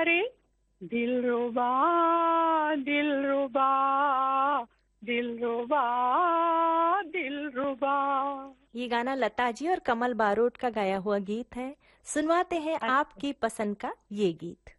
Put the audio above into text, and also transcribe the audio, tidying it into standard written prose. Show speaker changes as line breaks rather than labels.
रे दिलरुबा दिलरुबा दिलरुबा दिलरुबा।
ये गाना लता जी और कमल बारोट का गाया हुआ गीत है। सुनवाते हैं आपकी पसंद का ये गीत।